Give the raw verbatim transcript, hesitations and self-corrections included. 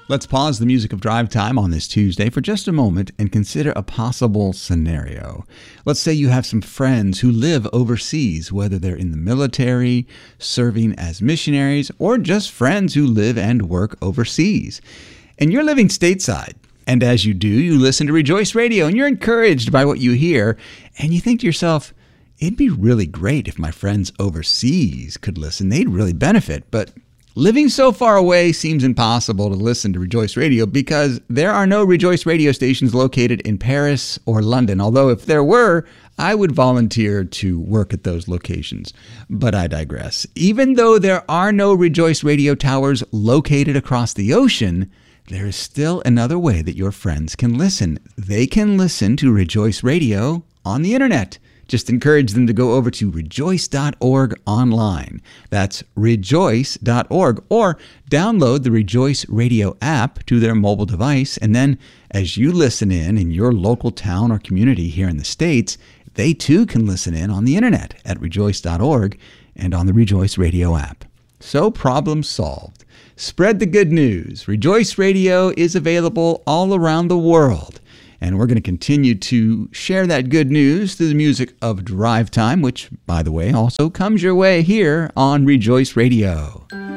Let's pause the music of Drive Time on this Tuesday for just a moment and consider a possible scenario. Let's say you have some friends who live overseas, whether they're in the military, serving as missionaries, or just friends who live and work overseas. And you're living stateside. And as you do, you listen to Rejoice Radio and you're encouraged by what you hear. And you think to yourself, it'd be really great if my friends overseas could listen. They'd really benefit. But living so far away seems impossible to listen to Rejoice Radio because there are no Rejoice Radio stations located in Paris or London. Although if there were, I would volunteer to work at those locations. But I digress. Even though there are no Rejoice Radio towers located across the ocean, there is still another way that your friends can listen. They can listen to Rejoice Radio on the internet. Just encourage them to go over to rejoice dot org online. That's rejoice dot org, or download the Rejoice Radio app to their mobile device. And then as you listen in in your local town or community here in the States, they too can listen in on the internet at rejoice dot org and on the Rejoice Radio app. So problem solved. Spread the good news. Rejoice Radio is available all around the world. And we're going to continue to share that good news through the music of Drive Time, which, by the way, also comes your way here on Rejoice Radio.